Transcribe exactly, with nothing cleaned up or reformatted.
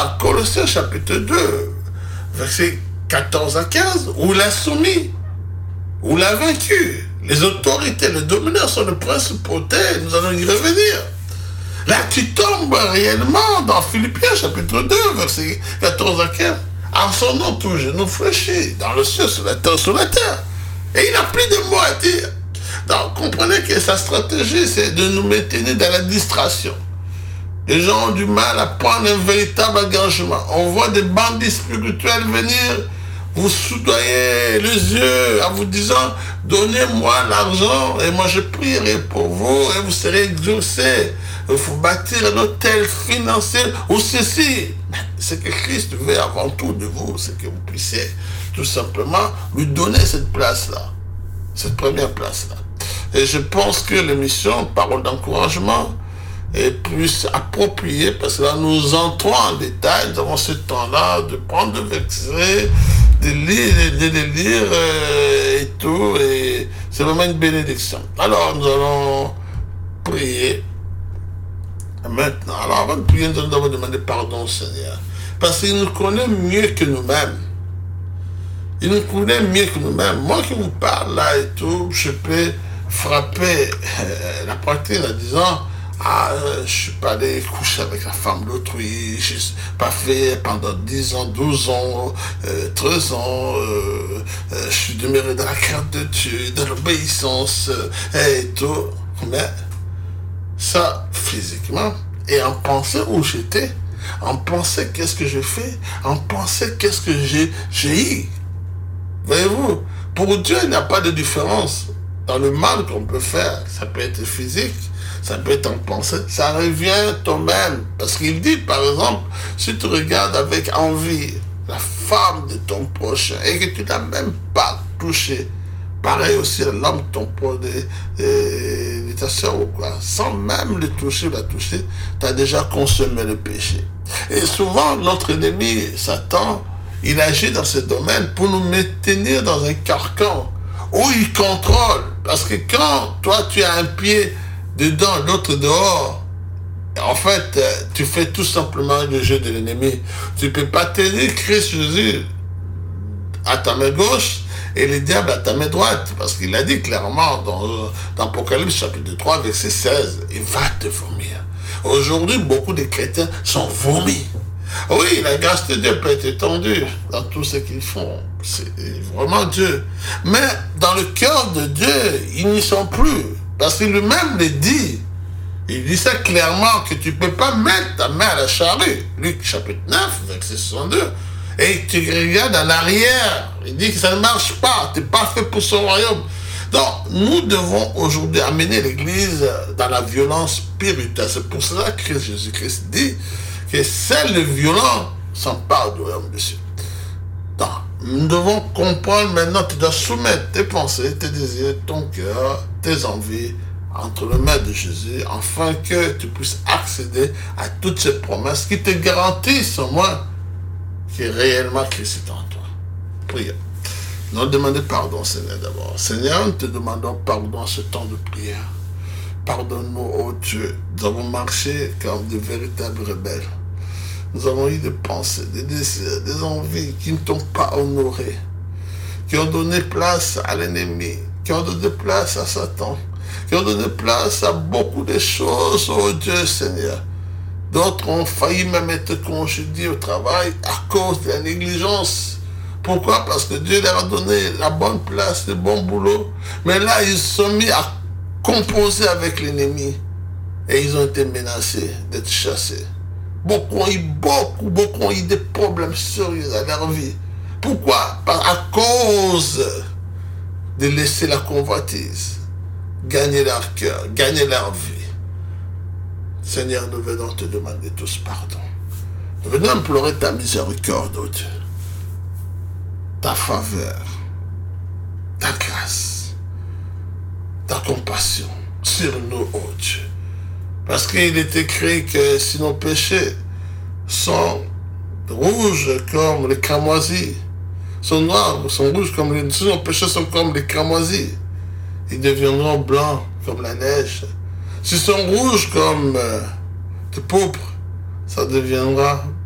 dans Colossiens chapitre deux, versets quatorze à quinze, où il a soumis, où il a vaincu. Les autorités, les domineurs sont les principautés, nous allons y revenir. Là, tu tombes réellement dans Philippiens chapitre deux, versets quatorze à quinze. En son nom, tout genou fléchit, dans le ciel, sur la terre, sur la terre. Et il n'a plus de mots à dire. Donc, comprenez que sa stratégie, c'est de nous maintenir dans la distraction. Les gens ont du mal à prendre un véritable engagement. On voit des bandits spirituels venir vous soudoyer les yeux en vous disant « Donnez-moi l'argent et moi je prierai pour vous et vous serez exaucés. Il faut bâtir un hôtel financier ou ceci. » Ce que Christ veut avant tout de vous, c'est que vous puissiez tout simplement lui donner cette place-là, cette première place-là. Et je pense que l'émission Parole d'encouragement est plus appropriée parce que là nous entrons en détail, nous avons ce temps-là de prendre le versets, de lire, de les lire euh, et tout, et c'est vraiment une bénédiction. Alors nous allons prier maintenant. Alors avant de prier, nous allons d'abord demander pardon au Seigneur, parce qu'il nous connaît mieux que nous-mêmes. Il nous connaît mieux que nous-mêmes. Moi qui vous parle là et tout, je peux frapper euh, la poitrine en disant « Ah, euh, je suis pas allé coucher avec la femme d'autrui, je n'ai pas fait pendant dix ans, douze ans, euh, treize ans, euh, euh, je suis demeuré dans la crainte de Dieu, dans l'obéissance euh, et tout. » Mais ça, physiquement, et en pensant où j'étais, en pensant qu'est-ce que j'ai fait, en pensant qu'est-ce que j'ai j'ai eu. Voyez-vous, pour Dieu, il n'y a pas de différence dans le mal qu'on peut faire. Ça peut être physique, ça peut être en pensée, ça revient toi-même. Parce qu'il dit, par exemple, si tu regardes avec envie la femme de ton prochain et que tu n'as même pas touché, pareil aussi à l'homme de ton proche, de, de, de ta soeur ou quoi, sans même le toucher, la toucher, tu as déjà consommé le péché. Et souvent, notre ennemi, Satan, il agit dans ce domaine pour nous maintenir dans un carcan où il contrôle. Parce que quand toi, tu as un pied dedans, l'autre dehors, en fait, tu fais tout simplement le jeu de l'ennemi. Tu ne peux pas tenir Christ Jésus à ta main gauche et le diable à ta main droite. Parce qu'il a dit clairement dans, dans Apocalypse chapitre trois, verset seize, il va te vomir. Aujourd'hui, beaucoup de chrétiens sont vomis. Oui, la grâce de Dieu peut être étendue dans tout ce qu'ils font. C'est vraiment Dieu. Mais dans le cœur de Dieu, ils n'y sont plus. Parce qu'il lui-même le dit. Il dit ça clairement que tu ne peux pas mettre ta main à la charrue. Luc chapitre neuf, verset soixante-deux. Et tu regardes en arrière. Il dit que ça ne marche pas. Tu n'es pas fait pour son royaume. Donc, nous devons aujourd'hui amener l'Église dans la violence spirituelle. C'est pour cela que Jésus-Christ dit que seul le violent s'empare du royaume de Dieu. Donc, nous devons comprendre maintenant, tu dois soumettre tes pensées, tes désirs, ton cœur, tes envies entre les mains de Jésus, afin que tu puisses accéder à toutes ces promesses qui te garantissent au moins que réellement Christ est en toi. Prions. Nous demandons pardon, Seigneur, d'abord. Seigneur, nous te demandons pardon à ce temps de prière. Pardonne-nous, oh Dieu. Nous avons marché comme de véritables rebelles. Nous avons eu des pensées, des désirs, des envies qui ne t'ont pas honoré, qui ont donné place à l'ennemi, qui ont donné place à Satan, qui ont donné place à beaucoup de choses, oh Dieu Seigneur. D'autres ont failli même être congédiés au travail à cause de la négligence. Pourquoi? Parce que Dieu leur a donné la bonne place, le bon boulot. Mais là, ils se sont mis à composer avec l'ennemi. Et ils ont été menacés d'être chassés. Beaucoup ont eu, beaucoup, beaucoup ont eu des problèmes sérieux dans leur vie. Pourquoi? À cause de laisser la convoitise gagner leur cœur, gagner leur vie. Seigneur, nous venons te demander tous pardon. Nous venons implorer ta miséricorde, oh Dieu. Ta faveur, ta grâce, ta compassion sur nous, oh Dieu. Parce qu'il est écrit que si nos péchés sont rouges comme les cramoisis, sont noirs, sont rouges comme les... Si nos péchés sont comme les cramoisis, ils deviendront blancs comme la neige. S'ils sont rouges comme euh, de pourpre, ça deviendra